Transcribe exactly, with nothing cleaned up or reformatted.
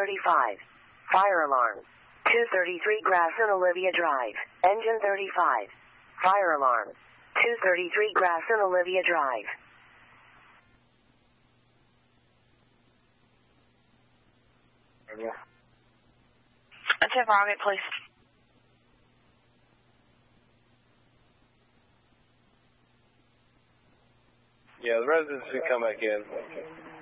thirty-five. Fire alarm. two thirty-three Grass and Olivia Drive. Engine thirty-five. Fire alarm. two thirty-three Grass and Olivia Drive. Yeah. ten four, I'll get police. Yeah, the residents should come back in.